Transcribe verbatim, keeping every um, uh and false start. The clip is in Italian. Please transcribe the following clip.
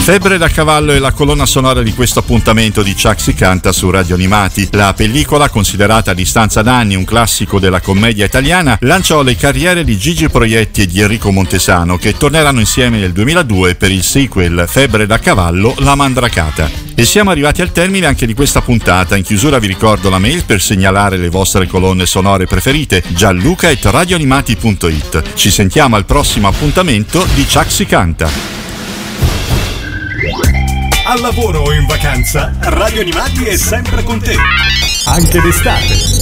Febbre da cavallo è la colonna sonora di questo appuntamento di Chuck si canta su Radio Animati. La pellicola, considerata a distanza d'anni un classico della commedia italiana, lanciò le carriere di Gigi Proietti e di Enrico Montesano, che torneranno insieme nel duemiladue per il sequel Febbre da cavallo, La Mandracata. E siamo arrivati al termine anche di questa puntata. In chiusura vi ricordo la mail per segnalare le vostre colonne sonore preferite, gianluca chiocciola radioanimati punto it. Ci sentiamo al prossimo appuntamento di Chuck si canta. Al lavoro o in vacanza, Radio Animati è sempre con te. Anche d'estate.